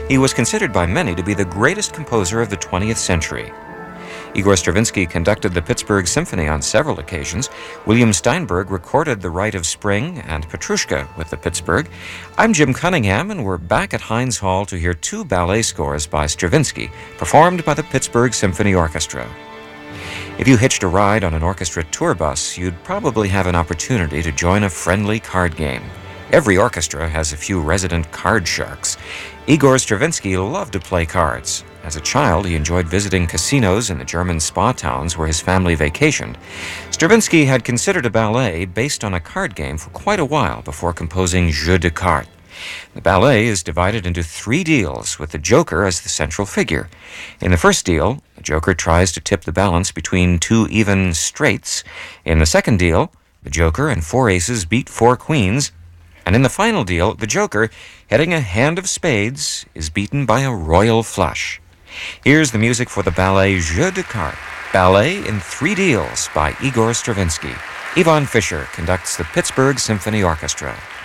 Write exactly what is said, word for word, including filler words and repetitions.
He was considered by many to be the greatest composer of the twentieth century. Igor Stravinsky conducted the Pittsburgh Symphony on several occasions. William Steinberg recorded The Rite of Spring and Petrushka with the Pittsburgh. I'm Jim Cunningham, and we're back at Heinz Hall to hear two ballet scores by Stravinsky, performed by the Pittsburgh Symphony Orchestra. If you hitched a ride on an orchestra tour bus, you'd probably have an opportunity to join a friendly card game. Every orchestra has a few resident card sharks. Igor Stravinsky loved to play cards. As a child, he enjoyed visiting casinos in the German spa towns where his family vacationed. Stravinsky had considered a ballet based on a card game for quite a while before composing Jeu de Cartes. The ballet is divided into three deals, with the Joker as the central figure. In the first deal, the Joker tries to tip the balance between two even straights. In the second deal, the Joker and four aces beat four queens. And in the final deal, the Joker, heading a hand of spades, is beaten by a royal flush. Here's the music for the ballet Jeu de Cartes, ballet in three deals by Igor Stravinsky. Ivan Fischer conducts the Pittsburgh Symphony Orchestra.